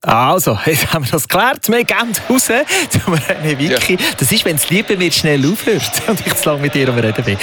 Also, jetzt haben wir das geklärt. Wir gehen raus zum René Wicki. Ja. Das ist, wenn das Liebe mir schnell aufhört und ich zu lange mit dir reden bin.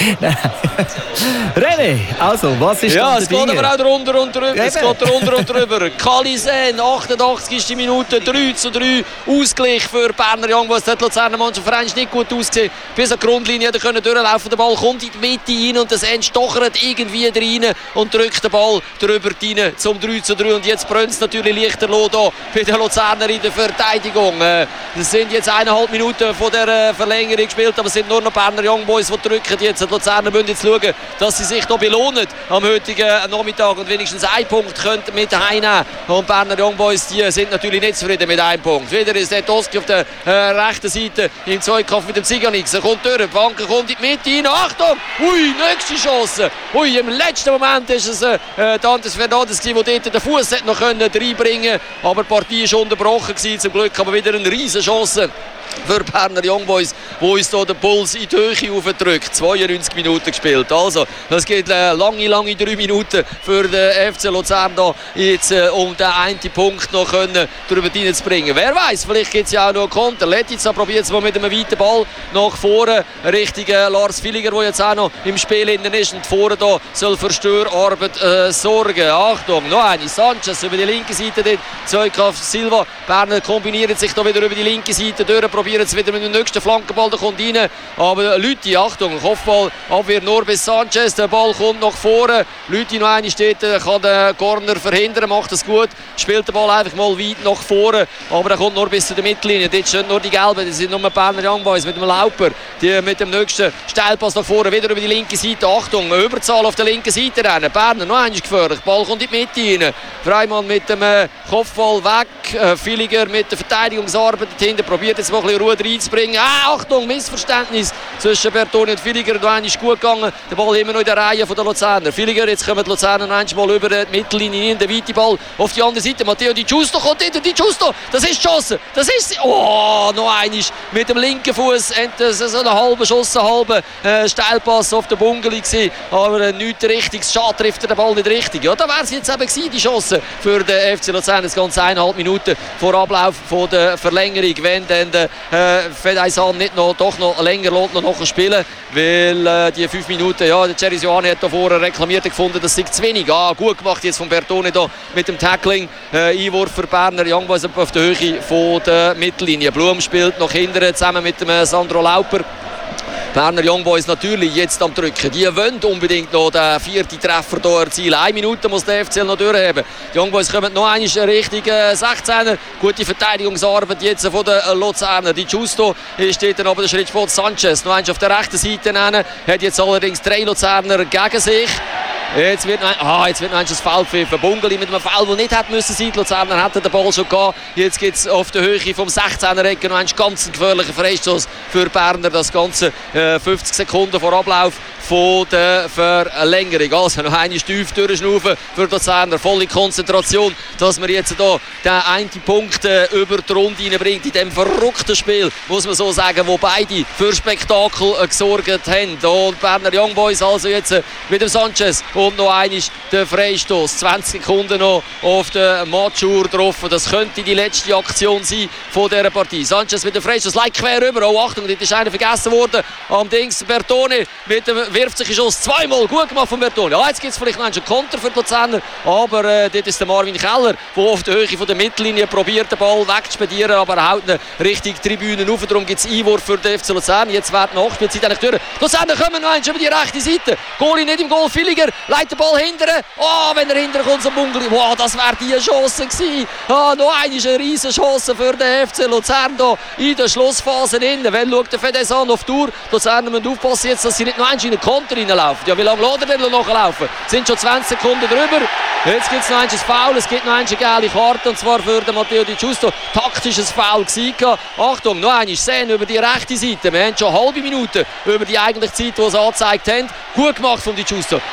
René, also, was ist ja, es geht aber auch drunter und drüber. Es geht drunter und drüber. Kalisen, 88. Minute, 3:3. Ausgleich für Berner Young Boys. Die Luzerner Mannschaft ist nicht gut ausgesehen. Bis an die Grundlinie können durchlaufen. Der Ball kommt in die Mitte rein und das entstochert irgendwie rein und drückt den Ball drüber rein zum 3:3. Und jetzt brennt es natürlich lichterloh da bei den Luzerner in der Verteidigung. Das sind jetzt 1,5 Minuten von der Verlängerung gespielt, aber es sind nur noch Berner Young Boys, die drücken jetzt. Die Luzerner müssen jetzt schauen, dass sie sich hier belohnen am heutigen Nachmittag und wenigstens einen Punkt könnten mit heimnehmen. Und Berner Young Boys, die sind natürlich nicht zufrieden mit einem Punkt. Wieder ist der Toski auf der rechten Seite im Zweikampf mit dem Ziganix. Er kommt durch, Banken kommt in die Mitte rein. Achtung! Ui, nächste Chance. Ui, im letzten Moment ist es Dantes Fernandes, der dort den Fuß noch reinbringen konnte. Aber die Partie war unterbrochen gewesen. Zum Glück aber wieder eine riesen Chance für Berner Young Boys, wo uns hier den Puls in die Höhe aufdrückt. 92 Minuten gespielt. Also, das geht lange 3 Minuten für den FC Luzern da jetzt, um den einen Punkt noch drüber zu bringen. Wer weiß, vielleicht gibt es ja auch noch einen Konter. Letica probiert es mal mit einem weiten Ball nach vorne Richtung Lars Villiger, der jetzt auch noch im Spiel ist und vorne da soll für Störarbeit sorgen. Achtung, noch eine. Sanchez über die linke Seite, dort Zeugkraft Silva. Berner kombiniert sich da wieder über die linke Seite durch. Probieren es wieder mit dem nächsten Flankenball, der kommt rein. Aber Lüthi, Achtung, Kopfball, Abwehr nur bis Sanchez. Der Ball kommt nach vorne. Lüthi noch einmal steht, kann den Corner verhindern, macht es gut. Spielt den Ball einfach mal weit nach vorne. Aber er kommt nur bis zu der Mittellinie. Dort stehen nur die Gelben, das sind nur Berner Young Boys mit dem Lauper. Die mit dem nächsten Steilpass nach vorne, wieder über die linke Seite. Achtung, Überzahl auf der linken Seite rennen. Berner noch einmal gefährlich. Der Ball kommt in die Mitte rein. Freimann mit dem Kopfball weg. Villiger mit der Verteidigungsarbeit dahinter. Probiert jetzt mal ein bisschen Ruhe reinzubringen. Achtung, Missverständnis zwischen Bertoni und Villiger. Da ist gut gegangen. Der Ball immer noch in der Reihe der Luzerner. Villiger, jetzt kommen die Luzerner einmal über die Mittellinie in. Der weite Ball auf die andere Seite. Matteo Di Giusto kommt hinter. Di Giusto, das ist die Chance. Das ist sie. Oh, noch einmal mit dem linken Fuß. So einen halben Schuss, einen halben Steilpass auf der Bungeli gewesen. Aber nichts Richtiges. Schade, trifft er den Ball nicht richtig. Ja, da wäre es jetzt eben gewesen, die Chance für den FC Luzern. Das ganze 1,5 Minuten vor Ablauf von der Verlängerung. Wenn dann der Fedaysan nicht noch länger noch spielen, weil die 5 Minuten, ja, der Jerry Ioane hat da vorher reklamiert gefunden, das sei zu wenig. Gut gemacht jetzt von Bertone da mit dem Tackling. Einwurf für Berner Young Boys auf der Höhe von der Mittellinie. Blum spielt nach hinten zusammen mit dem Sandro Lauper. Berner Young Boys natürlich jetzt am Drücken. Die wollen unbedingt noch den 4. Treffer hier erzielen. 1 Minute muss der FCL noch durchhaben. Die Young Boys kommen noch einmal Richtung 16er. Gute Verteidigungsarbeit jetzt von den Luzerner. Die Giusto steht dann aber der Schrittsport Sanchez. Noch einmal auf der rechten Seite. Hat jetzt allerdings 3 Luzerner gegen sich. Jetzt wird noch ein Foul pfiffen. Bungeli mit einem Foul, der nicht hätte müssen sein. Die Luzerner hätten den Ball schon gehabt. Jetzt gibt es auf der Höhe vom 16er-Ecke noch einen ganz gefährlichen Freistoß für Berner. Das Ganze 50 Sekunden vor Ablauf von der Verlängerung. Also noch eine Stief durchschnaufen für die Luzerner. Volle Konzentration, dass man jetzt hier den einen Punkt über die Runde reinbringt. In diesem verrückten Spiel, muss man so sagen, wo beide für Spektakel gesorgt haben. Und Berner Young Boys also jetzt mit dem Sanchez und noch einmal der Freistoß. 20 Sekunden noch auf der Matchuhr getroffen. Das könnte die letzte Aktion sein von dieser Partie. Sanchez mit dem Freistoß, leicht quer rüber. Oh, Achtung, dort ist einer vergessen worden. Am Dings Bertone mit dem wirft sich ein Schuss. Zweimal gut gemacht von Bertone. Ja, jetzt gibt es vielleicht noch einen Konter für die Luzerner. Aber dort ist der Marvin Keller, der auf der Höhe von der Mittellinie probiert, den Ball wegzuspedieren. Aber er haut ihn Richtung Tribünen auf. Darum gibt es Einwurf für den FC Luzern. Jetzt wird die Nachspielzeit eigentlich durch. Die Luzerner kommen noch einmal über die rechte Seite. Goalie nicht im Goal. Villiger leitet den Ball hinterher. Oh, wenn er hinterher kommt, so Bungeli. Wow, das wäre die Chance gewesen. Noch eine riesen Chance für den FC Luzern hier in der Schlussphase. Wenn schaut der Fedaysan auf die Tour. Die Luzerner müssen aufpassen, jetzt, dass sie nicht noch einmal in den Konter reinlaufen. Ja, wie lange lässt er denn noch laufen? Sind schon 20 Sekunden drüber. Jetzt gibt es noch ein Foul. Es gibt noch eine gelbe Karte, und zwar für den Matteo Di Giusto. Taktisches Foul gewesen. Achtung, noch einmal sehen über die rechte Seite. Wir haben schon eine halbe Minute über die eigentliche Zeit, die sie angezeigt haben. Gut gemacht von Di Giusto. Ball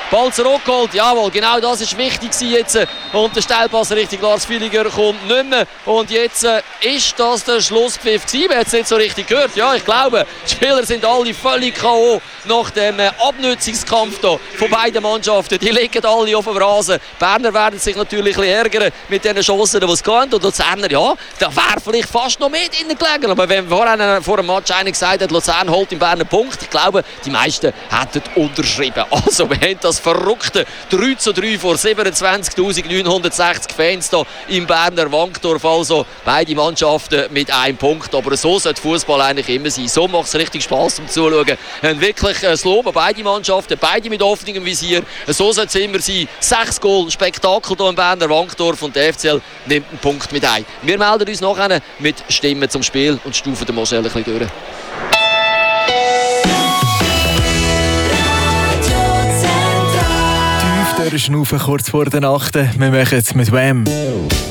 zurückgeholt. Jawohl, genau das war wichtig jetzt. Und der Steilpass Richtung Lars Villiger kommt nicht mehr. Und jetzt ist das der Schlusspfiff gewesen. Man hat es nicht so richtig gehört. Ja, ich glaube, die Spieler sind alle völlig K.O. nach dem Abnützungskampf da von beiden Mannschaften. Die liegen alle auf dem Rasen. Die Berner werden sich natürlich ein bisschen ärgern mit den Chancen, die es gehen. Und die Luzerner, ja, da wäre vielleicht fast noch mehr drin gelegen. Aber wenn vor dem Match einer gesagt hat, Luzern holt im Berner Punkt, ich glaube, die meisten hätten unterschrieben. Also, wir haben das verrückte 3:3 vor 27.960 Fans hier im Berner Wankdorf. Also, beide Mannschaften mit einem Punkt. Aber so sollte Fußball eigentlich immer sein. So macht es richtig Spass zum Zuschauen. Und wirklich das Lob an beide Mannschaften, beide mit offenem Visier. So sollte es immer sein. 6 Goal, Spektakel hier im Berner Wankdorf und der FCL nimmt einen Punkt mit ein. Wir melden uns nachher mit Stimmen zum Spiel und stufen den Marcel ein bisschen durch. Tief durchschnaufen kurz vor der Nacht. Wir machen es mit Wham.